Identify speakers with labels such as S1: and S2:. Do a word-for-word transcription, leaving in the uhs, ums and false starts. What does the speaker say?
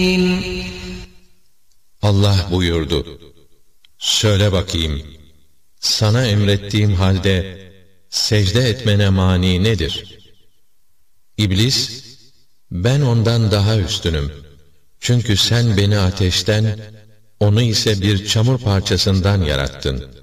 S1: Allah buyurdu: söyle bakayım, sana emrettiğim halde secde etmene mani nedir? İblis, ben ondan daha üstünüm. Çünkü sen beni ateşten, onu ise bir çamur parçasından yarattın.